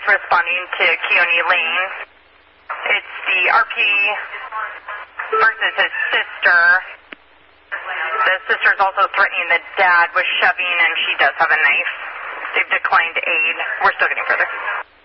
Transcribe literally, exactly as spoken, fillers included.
responding to Keone Lane. It's the R P versus his sister. The sister is also threatening the dad with shoving, and she does have a knife. They've declined aid. We're still getting further.